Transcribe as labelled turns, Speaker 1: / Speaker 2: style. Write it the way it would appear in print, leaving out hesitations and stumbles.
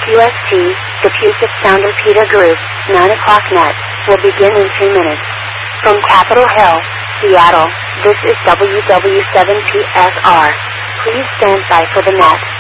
Speaker 1: UST, the Puget Sound and Peter Group, 9 o'clock net, will begin in 2 minutes. From Capitol Hill, Seattle, this is WW7PSR. Please stand by for the net.